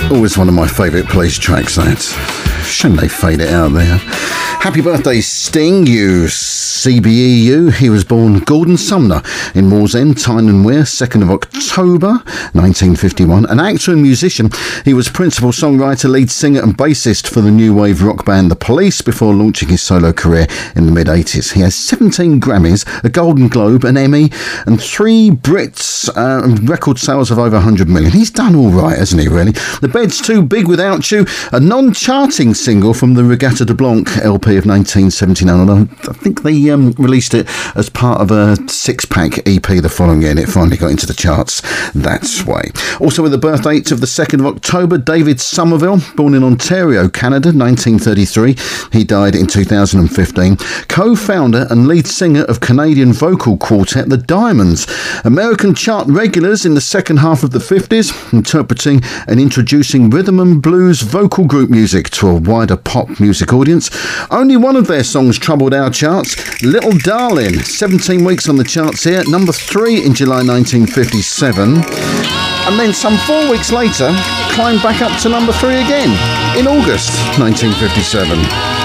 Always one of my favourite Police tracks, that. Shouldn't they fade it out there? Happy birthday, Sting, you CBEU. He was born Gordon Sumner in Wallsend, Tyne and Wear, 2nd of October 1951. An actor and musician, he was principal songwriter, lead singer and bassist for the new wave rock band The Police before launching his solo career in the mid-80s. He has 17 Grammys, a Golden Globe, an Emmy and 3 Brits, record sales of over 100 million. He's done all right, hasn't he, really? The Bed's Too Big Without You, a non-charting single from the Regatta de Blanc LP of 1979. Although I think they released it as part of a 6-pack EP the following year, and it finally got into the charts that way. Also with the birth date of the 2nd of October, David Somerville, born in Ontario, Canada, 1933. He died in 2015. Co-founder and lead singer of Canadian vocal quartet The Diamonds. American chart regulars in the second half of the 50s, interpreting and introducing rhythm and blues vocal group music to a wider pop music audience. Only one of their songs troubled our charts, Little Darling, 17 weeks on the charts here, number 3 in July 1957, and then some 4 weeks later climbed back up to number 3 again in August 1957.